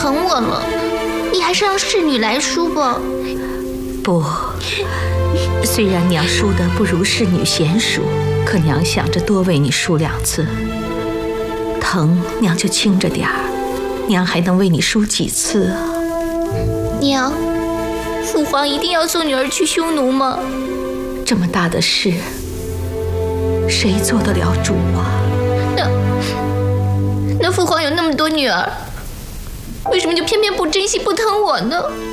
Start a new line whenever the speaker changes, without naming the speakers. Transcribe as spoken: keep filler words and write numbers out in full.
疼我了，你还是让侍女来梳吧。
不，虽然娘梳的不如侍女娴熟，可娘想着多为你梳两次，疼娘就轻着点儿，娘还能为你梳几次啊？
娘，父皇一定要送女儿去匈奴吗？
这么大的事，谁做得了主啊？
那那父皇有那么多女儿，为什么就偏偏不珍惜不疼我呢？